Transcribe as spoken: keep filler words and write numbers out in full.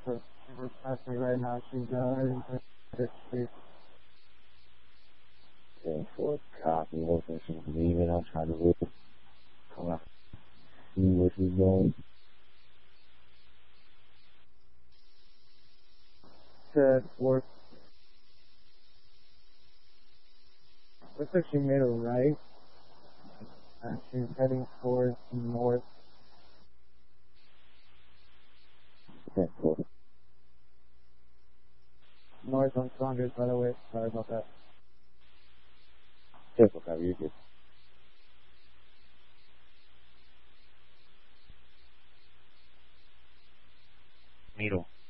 her, her past me right now. She's uh, in her ten four, copy. Hoping she's leaving. I'll try to look. Come on. See where she's going. to work. Looks like she made a right. Uh, she's heading towards north. ten four. North on Saunders, by the way. Sorry about that. ten four, copy. You're good. Needle.